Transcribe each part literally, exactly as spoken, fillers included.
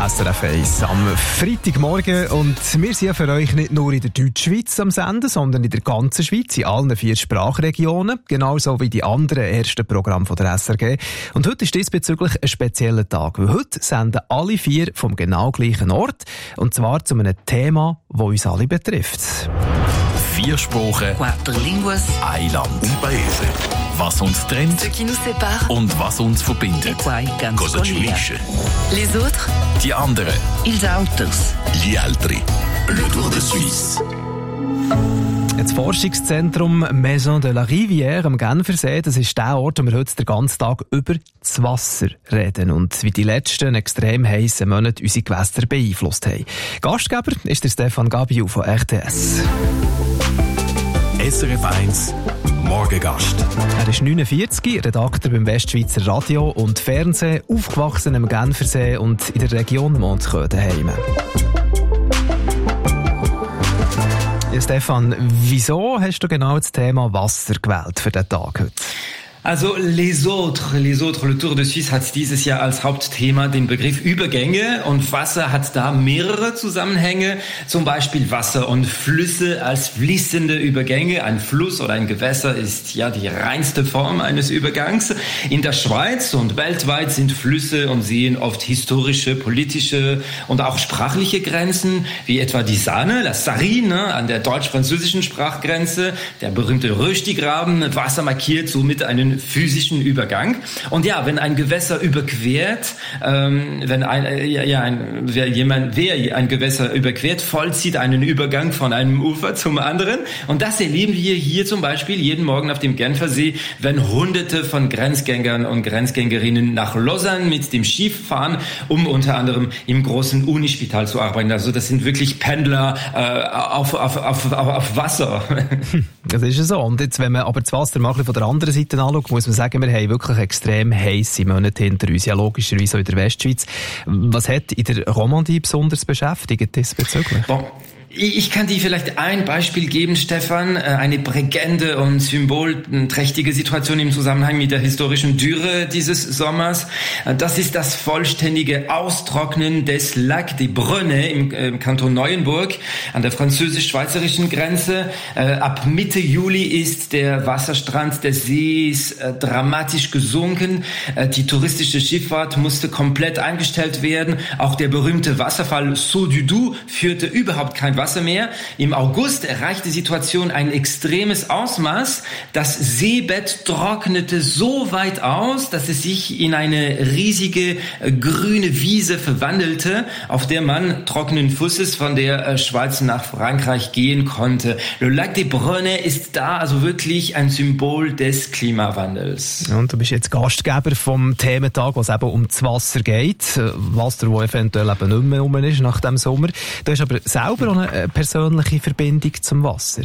S R F eins am Freitagmorgen. Und wir sind ja für euch nicht nur in der Deutschschweiz am Senden, sondern in der ganzen Schweiz, in allen vier Sprachregionen, genauso wie die anderen ersten Programme von der S R G. Und heute ist diesbezüglich ein spezieller Tag, weil heute senden alle vier vom genau gleichen Ort, und zwar zu einem Thema, das uns alle betrifft. Vier Sprachen, Quattro línguas, ein Land, un paese. Was uns trennt ce qui nous sépare, und was uns verbindet. quai can Cosa ci scollia. unisce? Les autres, Die anderen. ils autres. Gli altri. Le Tour de Suisse. Das Forschungszentrum Maison de la Rivière am Genfersee, das ist der Ort, wo wir heute den ganzen Tag über das Wasser reden und wie die letzten extrem heissen Monate unsere Gewässer beeinflusst haben. Gastgeber ist der Stefan Gabiu von R T S. S R F eins Morgengast. Er ist neunundvierzig, Redakteur beim Westschweizer Radio und Fernsehen, aufgewachsen am Genfersee und in der Region Montreux daheim. Ja, Stefan, wieso hast du genau das Thema Wasser gewählt für den Tag heute? Also Les Autres, Les Autres, Le Tour de Suisse hat dieses Jahr als Hauptthema den Begriff Übergänge, und Wasser hat da mehrere Zusammenhänge, zum Beispiel Wasser und Flüsse als fließende Übergänge. Ein Fluss oder ein Gewässer ist ja die reinste Form eines Übergangs. In der Schweiz und weltweit sind Flüsse und Seen oft historische, politische und auch sprachliche Grenzen, wie etwa die Saane, la Sarine, an der deutsch-französischen Sprachgrenze, der berühmte Rösti-Graben. Wasser markiert somit einen physischen Übergang. Und ja, wenn ein Gewässer überquert, ähm, wenn ein, äh, ja, ein, wer jemand, wer ein Gewässer überquert, vollzieht einen Übergang von einem Ufer zum anderen. Und das erleben wir hier zum Beispiel jeden Morgen auf dem Genfersee, wenn Hunderte von Grenzgängern und Grenzgängerinnen nach Lausanne mit dem Schiff fahren, um unter anderem im großen Unispital zu arbeiten. Also das sind wirklich Pendler äh, auf, auf, auf, auf, auf Wasser. Das ist ja so. Und jetzt, wenn man aber das Wasser mal ein bisschen von der anderen Seite anschaut, muss man sagen, wir haben wirklich extrem heisse Monate hinter uns, ja logischerweise auch in der Westschweiz. Was hat in der Romandie besonders beschäftigt diesbezüglich? Bon. Ich kann dir vielleicht ein Beispiel geben, Stefan, eine prägende und symbolträchtige Situation im Zusammenhang mit der historischen Dürre dieses Sommers. Das ist das vollständige Austrocknen des Lac des Brenets im Kanton Neuenburg an der französisch-schweizerischen Grenze. Ab Mitte Juli ist der Wasserstand des Sees dramatisch gesunken. Die touristische Schifffahrt musste komplett eingestellt werden. Auch der berühmte Wasserfall Saut du Doubs führte überhaupt kein Wasser mehr. Im August erreichte die Situation ein extremes Ausmaß. Das Seebett trocknete so weit aus, dass es sich in eine riesige äh, grüne Wiese verwandelte, auf der man trockenen Fußes von der äh, Schweiz nach Frankreich gehen konnte. Le Lac des Brenets ist da also wirklich ein Symbol des Klimawandels. Und du bist jetzt Gastgeber vom Thementag, wo es eben um das Wasser geht. Wasser, das eventuell eben nicht mehr rum ist nach dem Sommer. Du hast aber selber auch eine persönliche Verbindung zum Wasser.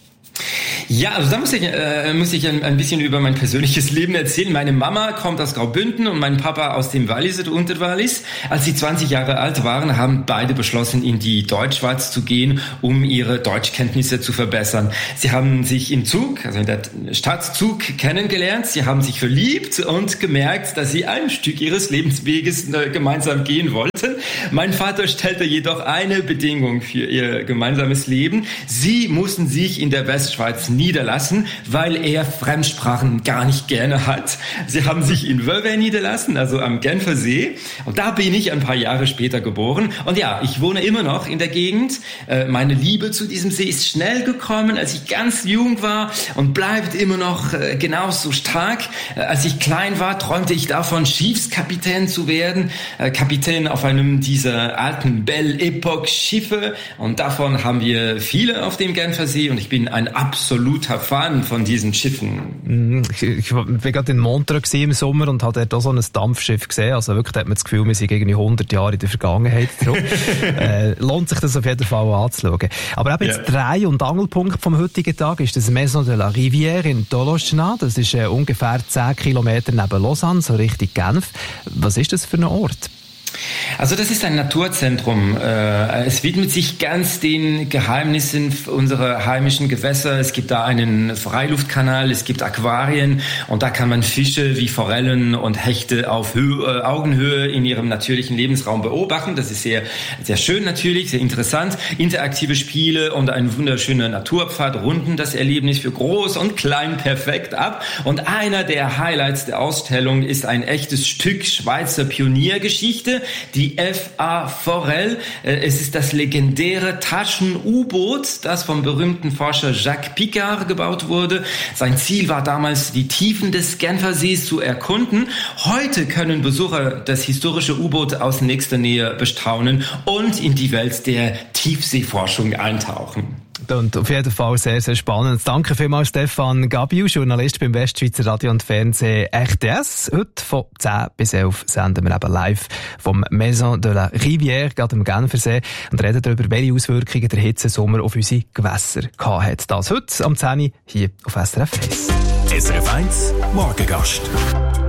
Ja, also da muss ich, äh, muss ich ein, ein bisschen über mein persönliches Leben erzählen. Meine Mama kommt aus Graubünden und mein Papa aus dem Wallis oder Unterwallis. Als sie zwanzig Jahre alt waren, haben beide beschlossen, in die Deutschschweiz zu gehen, um ihre Deutschkenntnisse zu verbessern. Sie haben sich im Zug, also in der Stadt Zug, kennengelernt. Sie haben sich verliebt und gemerkt, dass sie ein Stück ihres Lebensweges äh, gemeinsam gehen wollten. Mein Vater stellte jedoch eine Bedingung für ihr gemeinsames Leben. Sie mussten sich in der Westschweiz niederlassen, weil er Fremdsprachen gar nicht gerne hat. Sie haben sich in Vevey niederlassen, also am Genfersee. Und da bin ich ein paar Jahre später geboren. Und ja, ich wohne immer noch in der Gegend. Meine Liebe zu diesem See ist schnell gekommen, als ich ganz jung war, und bleibt immer noch genauso stark. Als ich klein war, träumte ich davon, Schiffskapitän zu werden. Kapitän auf einem dieser alten Belle Epoque Schiffe. Und davon haben wir viele auf dem Genfersee. Und ich bin ein absoluter Fan von diesen Schiffen. Ich, ich war gerade in Montreux im Sommer und habe dort auch so ein Dampfschiff gesehen. Also wirklich, da hat man das Gefühl, wir sind irgendwie hundert Jahre in der Vergangenheit zurück. äh, lohnt sich das auf jeden Fall anzuschauen. Aber eben jetzt yeah. Dreh- und Angelpunkt vom heutigen Tag ist das Maison de la Rivière in Tolochenaz. Das ist äh, ungefähr zehn Kilometer neben Lausanne, so Richtung Genf. Was ist das für ein Ort? Also das ist ein Naturzentrum. Es widmet sich ganz den Geheimnissen unserer heimischen Gewässer. Es gibt da einen Freiluftkanal, es gibt Aquarien und da kann man Fische wie Forellen und Hechte auf Höhe, Augenhöhe in ihrem natürlichen Lebensraum beobachten. Das ist sehr, sehr schön natürlich, sehr interessant. Interaktive Spiele und ein wunderschöner Naturpfad runden das Erlebnis für Groß und Klein perfekt ab. Und einer der Highlights der Ausstellung ist ein echtes Stück Schweizer Pioniergeschichte, die F A Forel. Es ist das legendäre Taschen-U-Boot, das vom berühmten Forscher Jacques Piccard gebaut wurde. Sein Ziel war damals, die Tiefen des Genfersees zu erkunden. Heute können Besucher das historische U-Boot aus nächster Nähe bestaunen und in die Welt der Tiefseeforschung eintauchen. Und auf jeden Fall sehr, sehr spannend. Danke vielmals, Stefan Gabiu, Journalist beim Westschweizer Radio und Fernsehen R T S. Heute von zehn bis elf senden wir eben live vom Maison de la Rivière, gerade im Genfersee, und reden darüber, welche Auswirkungen der Hitzesommer auf unsere Gewässer gehabt hat. Das heute am zehn Uhr hier auf S R F eins. S R F eins Morgengast.